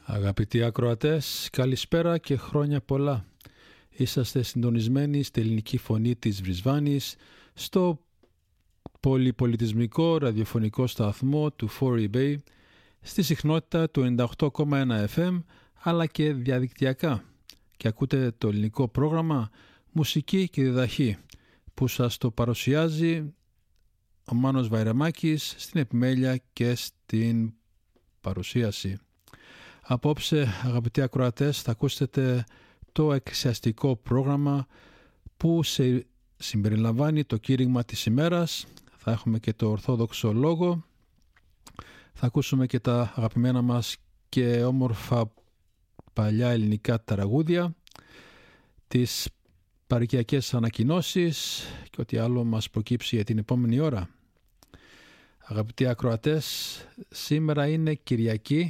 Αγαπητοί ακροατές, καλησπέρα και χρόνια πολλά. Είσαστε συντονισμένοι στη ελληνική φωνή της Βρισβάνης, στο πολυπολιτισμικό ραδιοφωνικό σταθμό του 4eBay, στη συχνότητα του 98,1 FM, αλλά και διαδικτυακά. Και ακούτε το ελληνικό πρόγραμμα «Μουσική και διδαχή», που σας το παρουσιάζει ο Μάνος Βαϊραμάκης στην επιμέλεια και στην παρουσίαση. Απόψε, αγαπητοί ακροατές, θα ακούσετε το εκκλησιαστικό πρόγραμμα που συμπεριλαμβάνει το κήρυγμα της ημέρας. Θα έχουμε και το ορθόδοξο λόγο. Θα ακούσουμε και τα αγαπημένα μας και όμορφα παλιά ελληνικά τραγούδια, τις παροικιακές ανακοινώσεις και ό,τι άλλο μας προκύψει για την επόμενη ώρα. Αγαπητοί ακροατές, σήμερα είναι Κυριακή,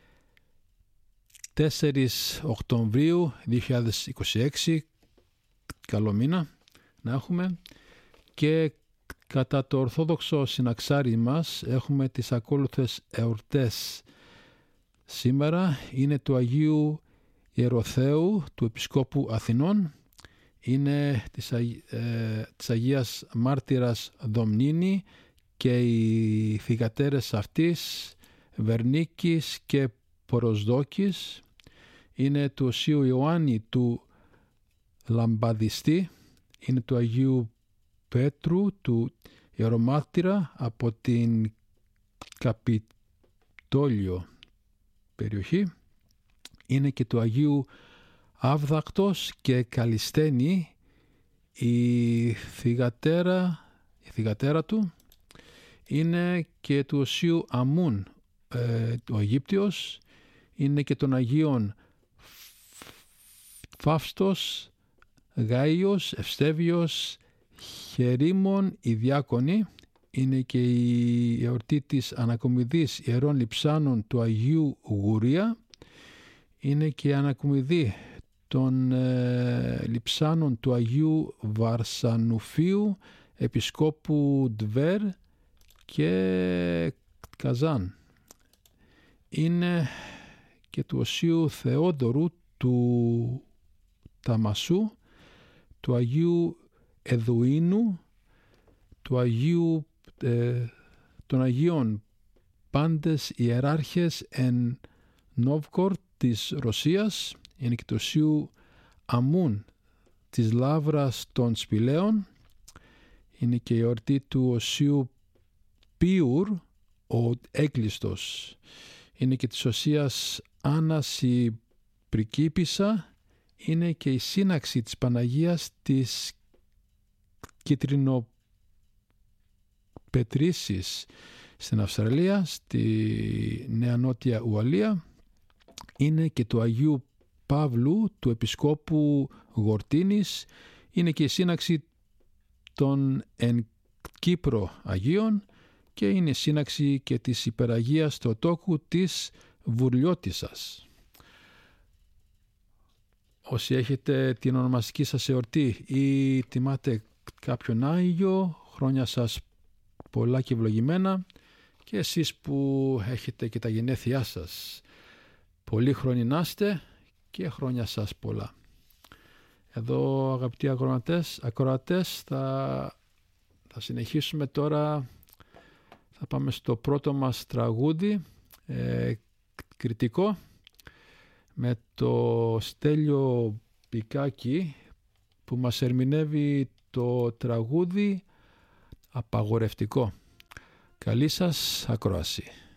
4 Οκτωβρίου 2026, καλό μήνα να έχουμε, και κατά το ορθόδοξο συναξάρι μας έχουμε τις ακόλουθες εορτές. Σήμερα είναι του Αγίου Ιεροθέου, του Επισκόπου Αθηνών, είναι της Αγίας Μάρτυρας Δομνίνη και οι θυγατέρες αυτής Βερνίκης και Ποροσδόκης, είναι του Οσίου Ιωάννη του Λαμπαδιστή, είναι του Αγίου Πέτρου του Ιερομάρτυρα από την Καπιτόλιο περιοχή, είναι και του Αγίου Άβδακτος και Καλισθένη, η θυγατέρα του, είναι και του Οσίου Αμούν ο Αιγύπτιος, είναι και των Αγίων Φαύστος, Γάιος, Ευστέβιος, Χερίμων οι διάκονοι, είναι και η εορτή της ανακομιδής ιερών λειψάνων του Αγίου Γουρία, είναι και η ανακομιδή των λειψάνων του Αγίου Βαρσανουφίου, Επισκόπου Ντβέρ και Καζάν. Είναι και του Οσίου Θεόδωρου του Ταμασού, του Αγίου Εδουίνου, του Αγίου, των Αγίων πάντες ιεράρχες εν Νόβκορ της Ρωσίας, είναι και του Οσίου Αμούν της Λαύρας των Σπηλαίων, είναι και η εορτή του Οσίου Πίουρ ο Έγκλειστος, είναι και της Οσίας Άννας η Πρικίπισσα, είναι και η σύναξη της Παναγίας της Κιτρινοπετρίσης στην Αυστραλία, στη Νέα Νότια Ουαλία, είναι και του Αγίου Παύλου του Επισκόπου Γορτίνης, είναι και η σύναξη των εν Κύπρο Αγίων και είναι η σύναξη και της Υπεραγίας Θεοτόκου της Βουρλιώτισσας. Όσοι έχετε την ονομαστική σας εορτή ή τιμάτε κάποιον Άγιο, χρόνια σας πολλά και ευλογημένα, και εσείς που έχετε και τα γενέθλιά σας, πολλοί χρόνοι να είστε και χρόνια σας πολλά. Εδώ, αγαπητοί ακροατές, θα συνεχίσουμε τώρα, θα πάμε στο πρώτο μας τραγούδι, κριτικό, με το Στέλιο Πικάκη, που μας ερμηνεύει το τραγούδι «Απαγορευτικό». Καλή σας ακρόαση.